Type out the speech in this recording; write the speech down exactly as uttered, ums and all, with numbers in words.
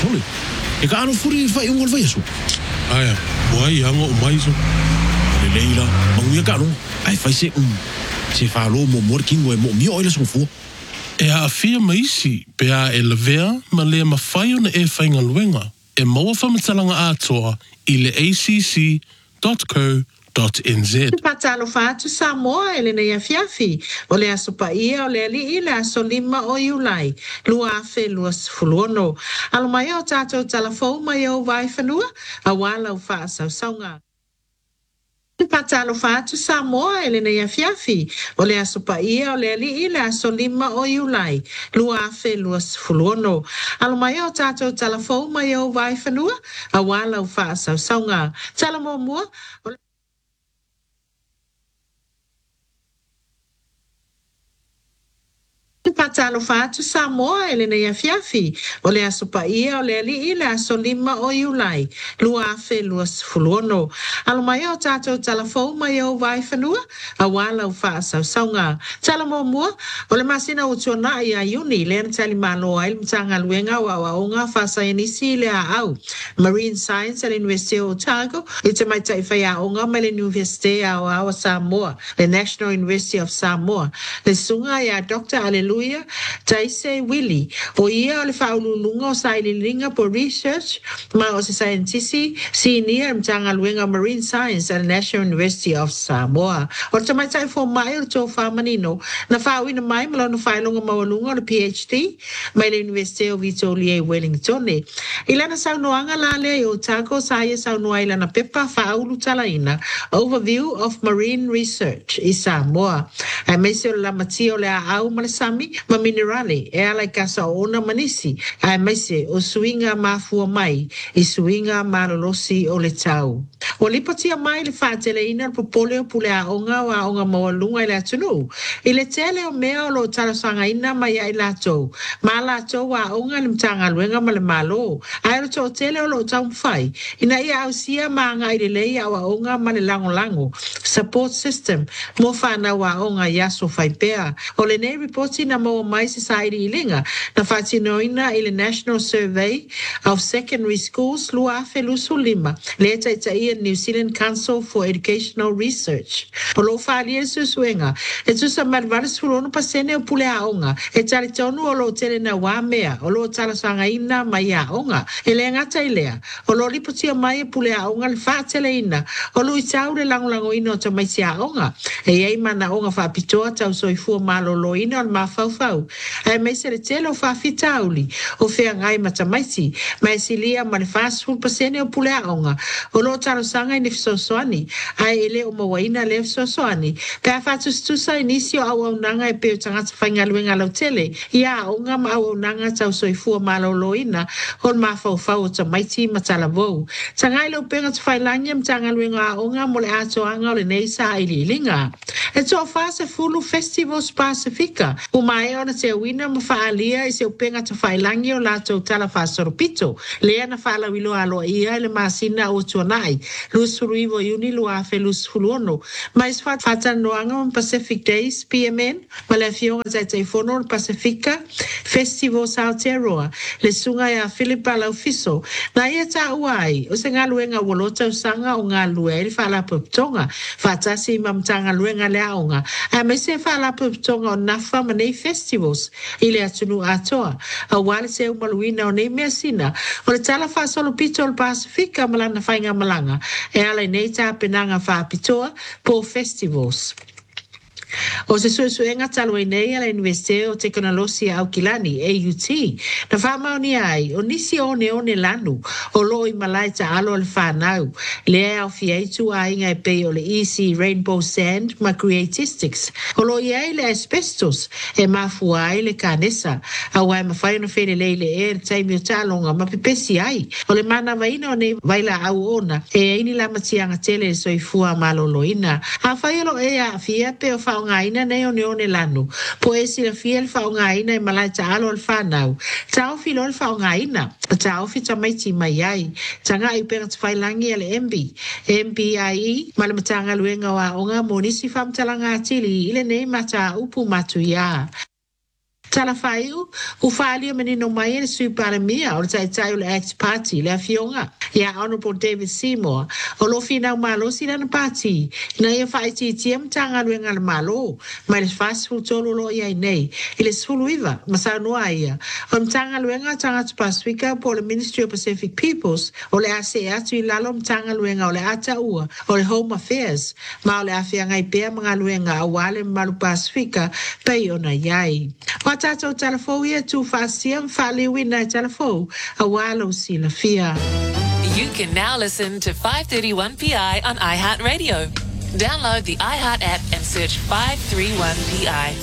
tole. E ka ano furi fai ungol vai aso. Aya, wai anga o mais. Le leila, manguia ka no. Ai fai se um. Se falo mo mor kingo e mo mi oile so fu. E a afia maisi, pe a e levea, ma le mawhai ona e whainga luenga. E maua whamatalanga atoa i le a c c dot co dot n z. Patalo fatu Samoa ele na yafiafi. O le asopa ia o le ali ile aso lima o iulai. Lua afe lua sifuluono. Alo mai o tato talafou mai o vai whanua. A wala o wha asau saunga. Patalo fatu Samoa ele na yafiafi. O le asopa ia o le ali ile aso lima o iulai. Lua afe lua sifuluono. Alo mai o tato talafou mai o vai whanua. A wala o wha asau saunga. Talamo mua. Patalo fatu Samoa ele na yafiafi. O le asopa ia o le ali ile aso lima o iulai. Lua afe lua sifuluono. Alo mai o tato talafou mai o vai whanua. A wala o wha asau saunga. Talamo mua. O le masina o tuana i a iuni. Le tali malo ai mtanga luenga wa waonga whasa inisi le a au. Marine Science at University of Otago. Ite mai taiwhai a onga mai le University a o awa Samoa. Le National University of Samoa. Le sunga ia Doctor Hallelujah Taise Willie. O ia o le whaululunga o saililinga po research ma o se scientisi senior mtanga luenga Marine Science at the National University of Samoa. O te mai tai fo mai o tō whamanino na whauina mai malo na whailonga mawalunga o le PhD mai le University of Victoria Wellington. Ilana saunoanga la le o Otago saia saunoa ilana pepa whaulu talaina Overview of Marine Research i Samoa. Ai mese o la matio le a au malasami ma minerale e ala kasa ona manisi ai maise o suinga mafua mai i suinga malolosi o le tau o lipotia mai le fatele ina popole o pule a onga wa onga mawalunga i le atunu i le tele o mea o lo talasanga ina mai ai lato ma lato wa onga ni mtanga luenga ma le malo ai lo to tele o lo tau mwhai ina ia au sia maanga i le leia wa onga ma le lango lango support system mo whana wa onga yaso whaipea o le nei reporti na mo mai society ilinga na fatinoina i le National Survey of Secondary Schools lua felusu lima le tai New Zealand Council for Educational Research o lo falia susuenga e tu sa marvara sulono pasene o pule aonga e tali tonu o lo tele na wamea o lo tala sanga ina mai aonga e le ngata ilea o lo lipotia mai e pule aonga le fatele ina o lo itau le lango lango ina o ta mai si aonga e ei mana aonga fa pitoa tau soifua malo lo ina o ma fau fau ai mai se le telo fa fitauli o fea ngai matamaisi mai silia ma le fast food pasene o pule aonga o lo tala sanga ni fisosoani ai ele o mawaina le fisosoani ka fatu stusa inisio au au nanga e peo tangata whainga luenga lau tele ia onga ma au au nanga tau soifua malo lo ina hon ma fau fau o ta maiti matala vou tangai lo penga tu whailangia mtanga luenga onga mo le ato anga o le neisa ili ilinga e to fase fulu festivals Pacifica o mai ona te wina ma faalia i se upenga te whailangi o lato tala whasoropito lea na whala wilo alo ia le masina o tuanai lusuru iwo iuni lua fe lusfuluono mais fat fata noanga on Pacific Days P M N ma le fionga zai te fono Pacifica Festival Aotearoa le sunga ya Philipa Laufiso na ia ta uai o se ngā luenga wolota usanga o ngā lue ili whala puptonga fata si mamtanga luenga le aonga a me se whala puptonga o nafa ma nei festivals ile atunu atoa a wale se umaluina o nei mea sina o le tala whasolo pito o Pacifica malana whainga malanga e ala nei ta penanga wha pitoa po festivals. O se suesuenga talo e nei ala University o Teknolosia au Kilani, A U T. Na whamaoni ai, o nisi o ne o ne lanu, o lo i malai ta alo al whanau. Lea au fiaitu a inga e pei o le E C Rainbow Sand ma Creatistics. O lo i ai le asbestos e mafua ai le kanesa. A wai ma whai no whene leile e le taimi o talonga ma pipesi ai. O le mana waina o ne waila au ona e ini la matianga tele so i fua maloloina. A whai alo e a fia pe o whao ngaina nei o ne o ne lanu. Po e si la fia le whao ngaina e malai ta alo al whanau. Tau filo le whao ngaina. Tau fita maiti mai ai. Tanga i penga te whailangi ale M B. M B I E ma le matanga luenga wa o ngā monisi whamtalanga atili ile nei mata upu matu ia. Tala whaiu, u whaalia manino mai e sui paramia o le tai tai o le Act Party, le afionga. Ia Honourable David Seymour, o lo fina malo si lana party, na ia whaiti tiam tanga luenga le malo, mai le whasifu tolo lo ia nei, i le sfulu iwa, masa noa ia, o mtanga luenga tanga tu Pasifika po le Ministry of Pacific Peoples, o le ase atu i lalo mtanga luenga o le ata ua, o le Home Affairs, ma o le awhianga i pea mga luenga a wale malu Pasifika, pei ona iai. O tatou talafou ia tu whasia mwhali wina i talafou, a walo si la fia. You can now listen to five thirty-one P I on iHeartRadio. Download the iHeart app and search five thirty-one P I.